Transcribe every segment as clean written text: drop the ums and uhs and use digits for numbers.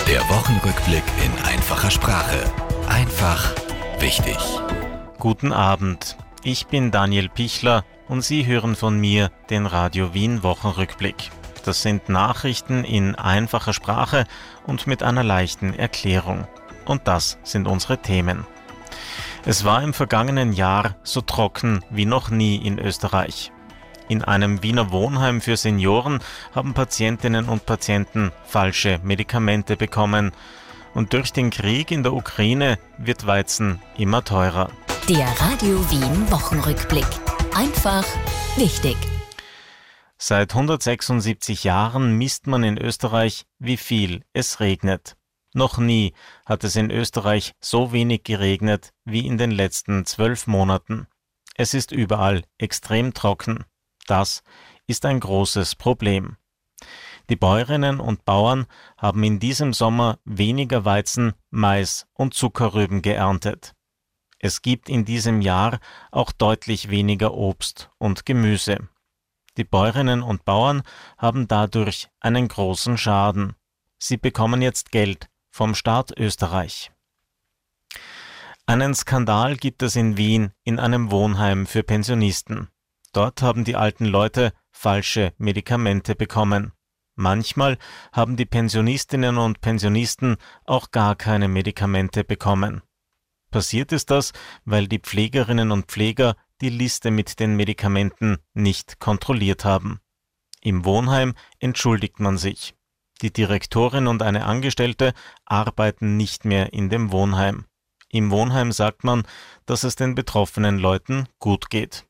Der Wochenrückblick in einfacher Sprache. Einfach wichtig. Guten Abend, ich bin Daniel Pichler und Sie hören von mir den Radio Wien Wochenrückblick. Das sind Nachrichten in einfacher Sprache und mit einer leichten Erklärung. Und das sind unsere Themen. Es war im vergangenen Jahr so trocken wie noch nie in Österreich. In einem Wiener Wohnheim für Senioren haben Patientinnen und Patienten falsche Medikamente bekommen. Und durch den Krieg in der Ukraine wird Weizen immer teurer. Der Radio Wien Wochenrückblick. Einfach wichtig. Seit 176 Jahren misst man in Österreich, wie viel es regnet. Noch nie hat es in Österreich so wenig geregnet wie in den letzten 12 Monaten. Es ist überall extrem trocken. Das ist ein großes Problem. Die Bäuerinnen und Bauern haben in diesem Sommer weniger Weizen, Mais und Zuckerrüben geerntet. Es gibt in diesem Jahr auch deutlich weniger Obst und Gemüse. Die Bäuerinnen und Bauern haben dadurch einen großen Schaden. Sie bekommen jetzt Geld vom Staat Österreich. Einen Skandal gibt es in Wien in einem Wohnheim für Pensionisten. Dort haben die alten Leute falsche Medikamente bekommen. Manchmal haben die Pensionistinnen und Pensionisten auch gar keine Medikamente bekommen. Passiert ist das, weil die Pflegerinnen und Pfleger die Liste mit den Medikamenten nicht kontrolliert haben. Im Wohnheim entschuldigt man sich. Die Direktorin und eine Angestellte arbeiten nicht mehr in dem Wohnheim. Im Wohnheim sagt man, dass es den betroffenen Leuten gut geht.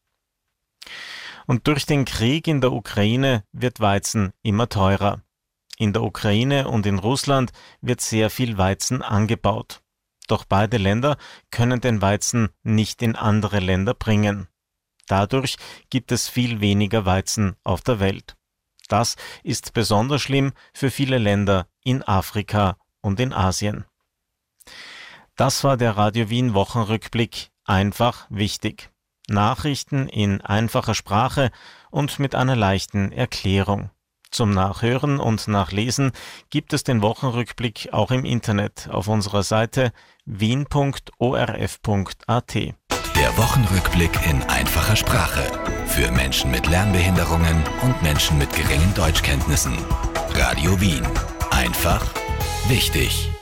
Und durch den Krieg in der Ukraine wird Weizen immer teurer. In der Ukraine und in Russland wird sehr viel Weizen angebaut. Doch beide Länder können den Weizen nicht in andere Länder bringen. Dadurch gibt es viel weniger Weizen auf der Welt. Das ist besonders schlimm für viele Länder in Afrika und in Asien. Das war der Radio Wien Wochenrückblick. Einfach wichtig. Nachrichten in einfacher Sprache und mit einer leichten Erklärung. Zum Nachhören und Nachlesen gibt es den Wochenrückblick auch im Internet auf unserer Seite wien.orf.at. Der Wochenrückblick in einfacher Sprache. Für Menschen mit Lernbehinderungen und Menschen mit geringen Deutschkenntnissen. Radio Wien. Einfach wichtig.